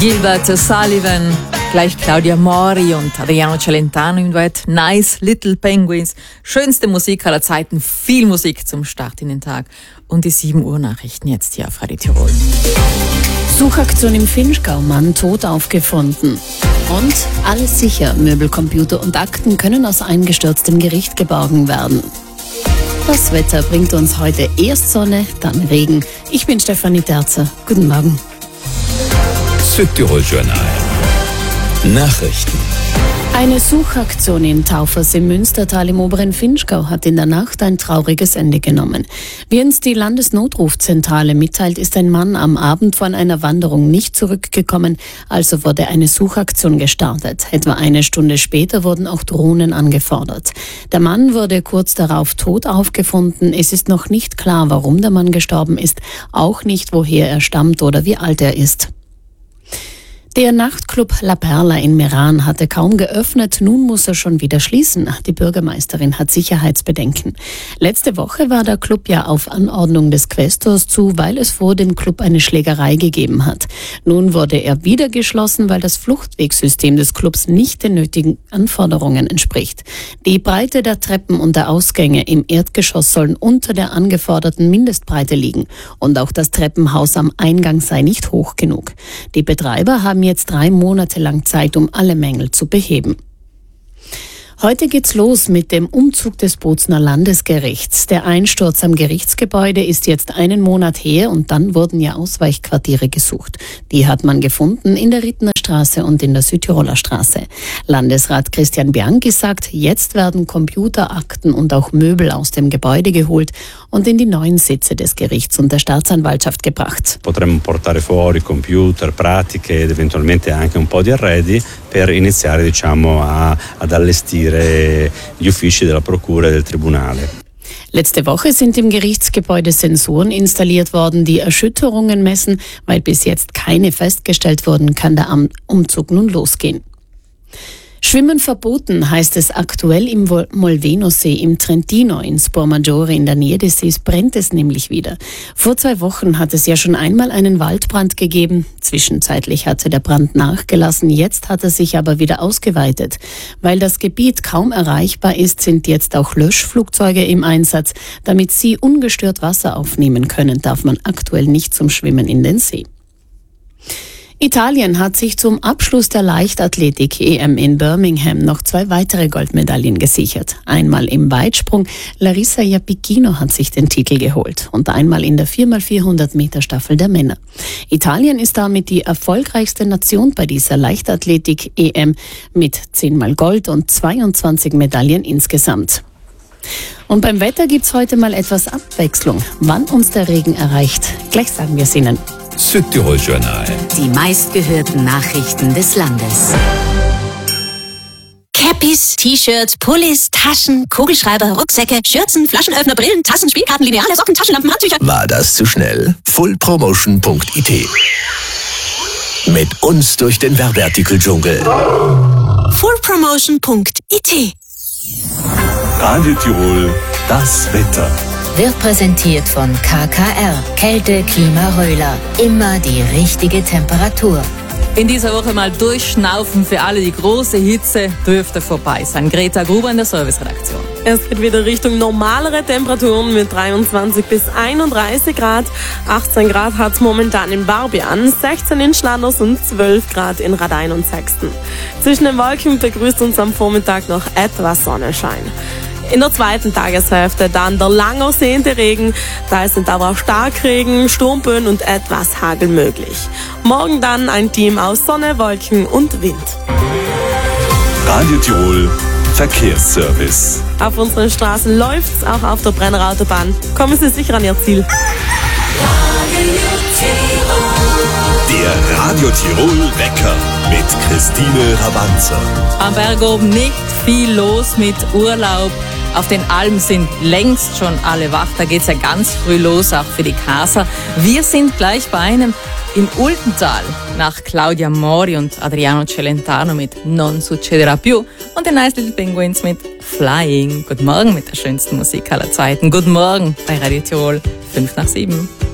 Gilbert Sullivan, gleich Claudia Mori und Adriano Celentano im Duett. Nice Little Penguins. Schönste Musik aller Zeiten. Viel Musik zum Start in den Tag. Und die 7 Uhr Nachrichten jetzt hier auf Radio Tirol. Suchaktion im Vinschgau, Mann tot aufgefunden. Und alles sicher, Möbel, Computer und Akten können aus eingestürztem Gericht geborgen werden. Das Wetter bringt uns heute erst Sonne, dann Regen. Ich bin Stefanie Terzer. Guten Morgen. Südtirol Journal. Nachrichten. Eine Suchaktion in Taufers im Münstertal im oberen Vinschgau hat in der Nacht ein trauriges Ende genommen. Wie uns die Landesnotrufzentrale mitteilt, ist ein Mann am Abend von einer Wanderung nicht zurückgekommen, also wurde eine Suchaktion gestartet. Etwa eine Stunde später wurden auch Drohnen angefordert. Der Mann wurde kurz darauf tot aufgefunden. Es ist noch nicht klar, warum der Mann gestorben ist, auch nicht, woher er stammt oder wie alt er ist. Der Nachtclub La Perla in Meran hatte kaum geöffnet, nun muss er schon wieder schließen. Die Bürgermeisterin hat Sicherheitsbedenken. Letzte Woche war der Club ja auf Anordnung des Quästors zu, weil es vor dem Club eine Schlägerei gegeben hat. Nun wurde er wieder geschlossen, weil das Fluchtwegsystem des Clubs nicht den nötigen Anforderungen entspricht. Die Breite der Treppen und der Ausgänge im Erdgeschoss sollen unter der angeforderten Mindestbreite liegen. Und auch das Treppenhaus am Eingang sei nicht hoch genug. Die Betreiber haben jetzt 3 Monate lang Zeit, um alle Mängel zu beheben. Heute geht's los mit dem Umzug des Bozner Landesgerichts. Der Einsturz am Gerichtsgebäude ist jetzt einen Monat her und dann wurden ja Ausweichquartiere gesucht. Die hat man gefunden in der Rittner Straße und in der Südtiroler Straße. Landesrat Christian Bianchi sagt, jetzt werden Computer, Akten und auch Möbel aus dem Gebäude geholt und in die neuen Sitze des Gerichts und der Staatsanwaltschaft gebracht. Potremmo portare fuori computer, pratiche ed eventualmente anche un po' di arredi per iniziare ad allestire gli uffici della Procura e del Tribunale. Letzte Woche sind im Gerichtsgebäude Sensoren installiert worden, die Erschütterungen messen. Weil bis jetzt keine festgestellt wurden, kann der Umzug nun losgehen. Schwimmen verboten, heißt es aktuell im Molvenosee im Trentino. In Spormaggiore in der Nähe des Sees brennt es nämlich wieder. Vor 2 Wochen hat es ja schon einmal einen Waldbrand gegeben. Zwischenzeitlich hatte der Brand nachgelassen, jetzt hat er sich aber wieder ausgeweitet. Weil das Gebiet kaum erreichbar ist, sind jetzt auch Löschflugzeuge im Einsatz. Damit sie ungestört Wasser aufnehmen können, darf man aktuell nicht zum Schwimmen in den See. Italien hat sich zum Abschluss der Leichtathletik-EM in Birmingham noch 2 weitere Goldmedaillen gesichert. Einmal im Weitsprung, Larissa Iapichino hat sich den Titel geholt und einmal in der 4x400 Meter Staffel der Männer. Italien ist damit die erfolgreichste Nation bei dieser Leichtathletik-EM mit 10-mal Gold und 22 Medaillen insgesamt. Und beim Wetter gibt's heute mal etwas Abwechslung. Wann uns der Regen erreicht, gleich sagen wir es Ihnen. Südtirol Journal. Die meistgehörten Nachrichten des Landes. Cappies, T-Shirts, Pullis, Taschen, Kugelschreiber, Rucksäcke, Schürzen, Flaschenöffner, Brillen, Tassen, Spielkarten, Lineale, Socken, Taschenlampen, Handtücher. War das zu schnell? fullpromotion.it. Mit uns durch den Werbeartikel-Dschungel. fullpromotion.it. Radio Tirol, das Wetter. Wird präsentiert von KKR. Kälte, Klima, Röhler. Immer die richtige Temperatur. In dieser Woche mal durchschnaufen für alle. Die große Hitze dürfte vorbei sein. Greta Gruber in der Serviceredaktion. Es geht wieder Richtung normalere Temperaturen mit 23 bis 31 Grad. 18 Grad hat es momentan in Barbian, 16 in Schlanners und 12 Grad in Radein und Sexten. Zwischen den Wolken begrüßt uns am Vormittag noch etwas Sonnenschein. In der zweiten Tageshälfte dann der lang ersehnte Regen. Da sind aber auch Starkregen, Sturmböen und etwas Hagel möglich. Morgen dann ein Team aus Sonne, Wolken und Wind. Radio Tirol, Verkehrsservice. Auf unseren Straßen läuft's, auch auf der Brenner Autobahn. Kommen Sie sicher an Ihr Ziel. Der Radio Tirol Wecker mit Christine Rabanzer. Am Berg oben nicht viel los mit Urlaub. Auf den Almen sind längst schon alle wach. Da geht's ja ganz früh los, auch für die Casa. Wir sind gleich bei einem im Ultental nach Claudia Mori und Adriano Celentano mit Non succederà più und den Nice Little Penguins mit Flying. Guten Morgen mit der schönsten Musik aller Zeiten. Guten Morgen bei Radio Tirol, 5 nach 7.